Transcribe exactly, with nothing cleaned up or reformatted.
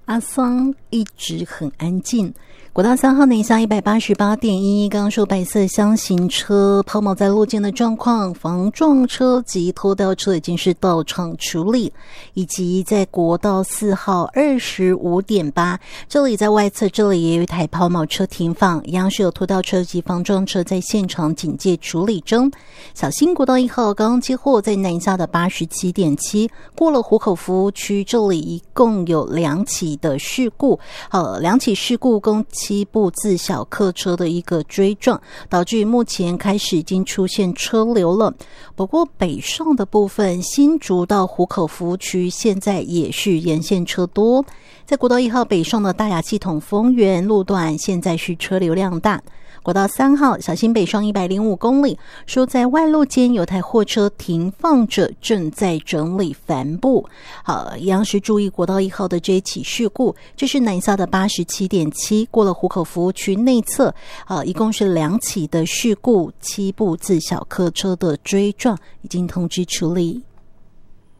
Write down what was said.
阿桑一直很安静。国道三号南下 一百八十八点一， 刚刚说白色箱型车抛锚在路肩的状况，防撞车及拖吊车已经是到场处理，以及在国道四号 二十五点八， 这里在外侧，这里也有一台抛锚车停放，一样是有拖吊车及防撞车在现场警戒处理中。小心国道一号刚刚接获在南下的 八十七点七， 过了湖口服务区，这里一共有两起的事故，呃，两起事故共七部自小客车的一个追撞，导致目前开始已经出现车流了。不过北上的部分，新竹到湖口服务区现在也是沿线车多，在国道一号北上的大雅系统丰原路段现在是车流量大。国道三号小心北上一百零五公里，说在外路间有台货车停放着，正在整理帆布。好，一样是注意国道一号的这一起事故，这是南下的 八十七点七， 过了湖口服务区内侧，呃，一共是两起的事故，七部自小客车的追撞已经通知处理。